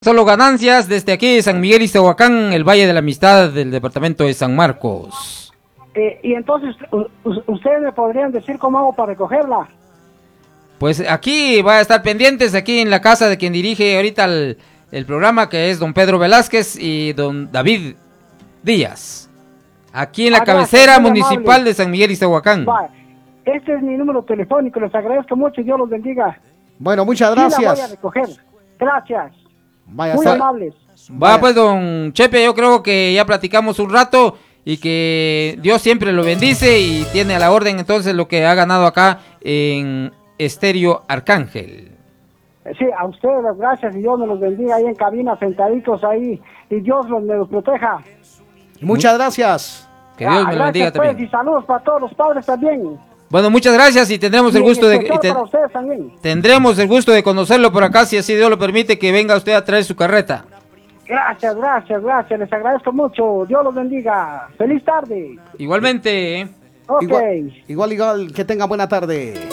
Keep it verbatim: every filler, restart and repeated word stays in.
Solo ganancias desde aquí de San Miguel Iztahuacán, el Valle de la Amistad del departamento de San Marcos. Eh, y entonces, ¿ustedes me podrían decir cómo hago para recogerla? Pues aquí va a estar pendientes, aquí en la casa de quien dirige ahorita el, el programa, que es don Pedro Velázquez y don David Díaz. Aquí en la ah, cabecera gracias, municipal amable. de San Miguel Iztahuacán. Va. Este es mi número telefónico, les agradezco mucho y Dios los bendiga. Bueno, muchas gracias. Sí la voy a recoger. Gracias. Vaya, muy sa- amables. Va pues don Chepe, yo creo que ya platicamos un rato y que Dios siempre lo bendice y tiene a la orden entonces lo que ha ganado acá en Estéreo Arcángel. Sí, a ustedes las gracias y Dios me los bendiga ahí en cabina, sentaditos ahí y Dios los, me los proteja. Muchas gracias. Que Dios me lo bendiga pues, también. Y saludos para todos los padres también. Bueno, muchas gracias y tendremos el gusto de y ten, para ustedes también. tendremos el gusto de conocerlo por acá si así Dios lo permite, que venga usted a traer su carreta. Gracias, gracias, gracias, les agradezco mucho. Dios los bendiga. Feliz tarde. Igualmente. Ok. Igual, igual, igual, que tengan buena tarde.